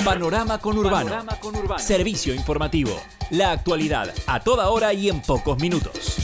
Panorama Conurbano. Servicio informativo. La actualidad a toda hora y en pocos minutos.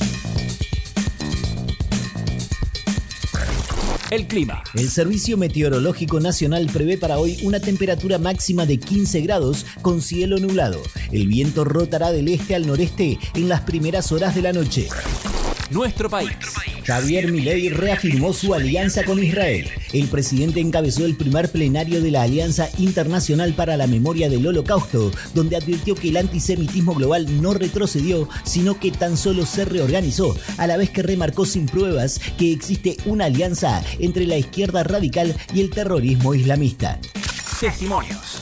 El clima. El Servicio Meteorológico Nacional prevé para hoy una temperatura máxima de 15 grados con cielo nublado. El viento rotará del este al noreste en las primeras horas de la noche. Nuestro país. Javier Milei reafirmó su alianza con Israel. El presidente encabezó el primer plenario de la Alianza Internacional para la Memoria del Holocausto, donde advirtió que el antisemitismo global no retrocedió, sino que tan solo se reorganizó, a la vez que remarcó sin pruebas que existe una alianza entre la izquierda radical y el terrorismo islamista. Testimonios.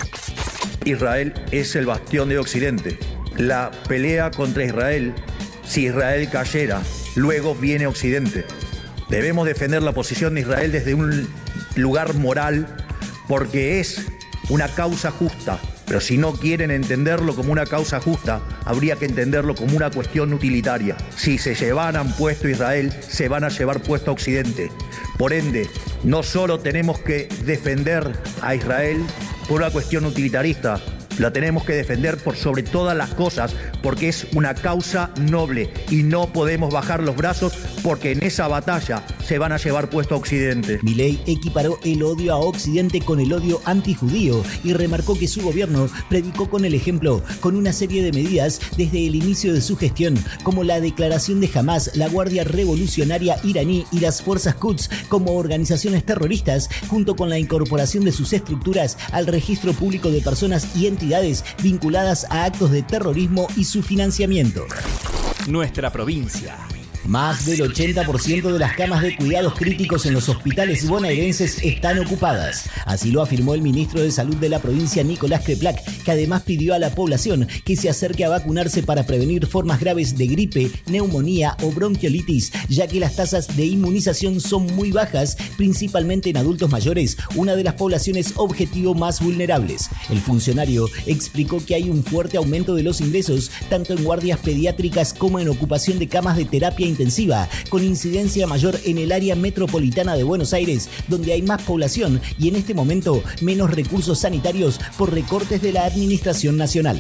Israel es el bastión de Occidente. La pelea contra Israel, si Israel cayera, luego viene Occidente. Debemos defender la posición de Israel desde un lugar moral porque es una causa justa. Pero si no quieren entenderlo como una causa justa, habría que entenderlo como una cuestión utilitaria. Si se llevaran puesto Israel, se van a llevar puesto Occidente. Por ende, no solo tenemos que defender a Israel por una cuestión utilitarista, la tenemos que defender por sobre todas las cosas, porque es una causa noble y no podemos bajar los brazos porque en esa batalla se van a llevar puesto a Occidente. Milei equiparó el odio a Occidente con el odio antijudío y remarcó que su gobierno predicó con el ejemplo, con una serie de medidas desde el inicio de su gestión, como la declaración de Hamas, la Guardia Revolucionaria iraní y las Fuerzas Quds como organizaciones terroristas, junto con la incorporación de sus estructuras al registro público de personas y entidades vinculadas a actos de terrorismo y su financiamiento. Nuestra provincia. Más del 80% de las camas de cuidados críticos en los hospitales bonaerenses están ocupadas. Así lo afirmó el ministro de Salud de la provincia, Nicolás Creplac, que además pidió a la población que se acerque a vacunarse para prevenir formas graves de gripe, neumonía o bronquiolitis, ya que las tasas de inmunización son muy bajas, principalmente en adultos mayores, una de las poblaciones objetivo más vulnerables. El funcionario explicó que hay un fuerte aumento de los ingresos, tanto en guardias pediátricas como en ocupación de camas de terapia intensiva, con incidencia mayor en el área metropolitana de Buenos Aires, donde hay más población y en este momento menos recursos sanitarios por recortes de la Administración Nacional.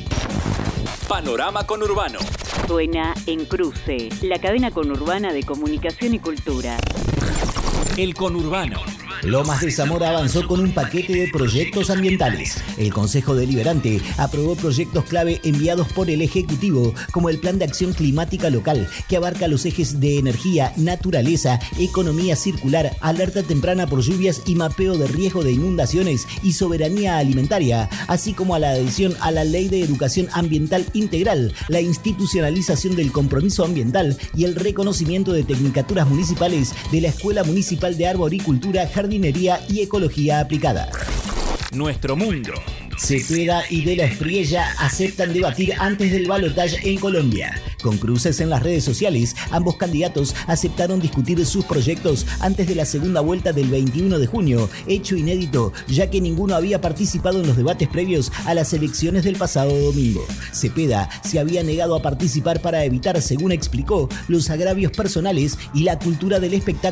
Panorama Conurbano. Suena en Cruce, la cadena conurbana de comunicación y cultura. El Conurbano. Lomas de Zamora avanzó con un paquete de proyectos ambientales. El Consejo Deliberante aprobó proyectos clave enviados por el Ejecutivo, como el Plan de Acción Climática Local, que abarca los ejes de energía, naturaleza, economía circular, alerta temprana por lluvias y mapeo de riesgo de inundaciones y soberanía alimentaria, así como a la adhesión a la Ley de Educación Ambiental Integral, la institucionalización del compromiso ambiental y el reconocimiento de tecnicaturas municipales de la Escuela Municipal de Arboricultura, Jardinería y Ecología Aplicada. Nuestro mundo. Cepeda y De la Espriella aceptan debatir antes del balotaje en Colombia. Con cruces en las redes sociales, ambos candidatos aceptaron discutir sus proyectos antes de la segunda vuelta del 21 de junio, hecho inédito, ya que ninguno había participado en los debates previos a las elecciones del pasado domingo. Cepeda se había negado a participar para evitar, según explicó, los agravios personales y la cultura del espectáculo